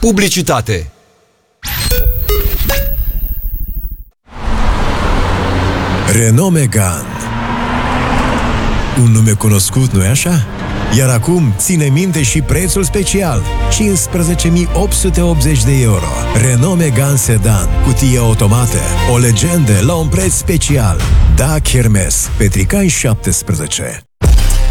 Publicitate. Renault Megane. Un nume cunoscut, nu-i așa? Iar acum ține minte și prețul special, 15.880 de euro. Renault Megane Sedan, cutie automată, o legendă la un preț special. Da, Hermes, Petricani 17.